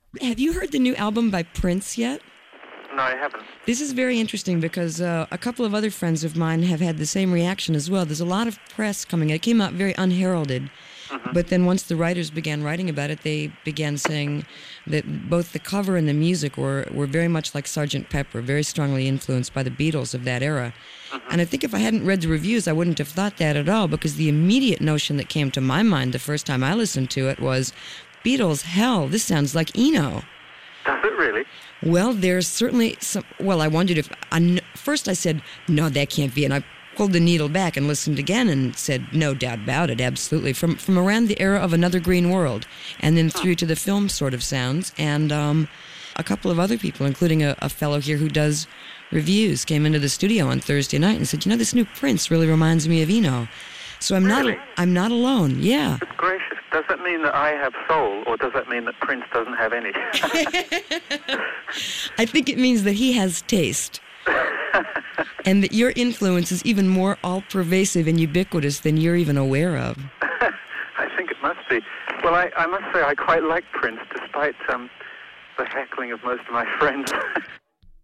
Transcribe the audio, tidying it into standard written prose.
Have you heard the new album by Prince yet? No, I haven't. This is very interesting because a couple of other friends of mine have had the same reaction as well. There's a lot of press coming. It came out very unheralded. But then once the writers began writing about it, they began saying that both the cover and the music were very much like Sgt. Pepper, very strongly influenced by the Beatles of that era. And I think if I hadn't read the reviews, I wouldn't have thought that at all, because the immediate notion that came to my mind the first time I listened to it was, Beatles, hell, this sounds like Eno. Does it really? Well, there's certainly some. Well, I wondered if. First, I said, no, that can't be. And I pulled the needle back and listened again and said, no doubt about it, absolutely. From around the era of Another Green World, and then through to the film sort of sounds. And a couple of other people, including a fellow here who does reviews, came into the studio on Thursday night and said, this new Prince really reminds me of Eno. So I'm not alone. Yeah. Good gracious. Does that mean that I have soul, or does that mean that Prince doesn't have any? I think it means that he has taste. And that your influence is even more all-pervasive and ubiquitous than you're even aware of. I think it must be. Well, I must say I quite like Prince, despite the heckling of most of my friends.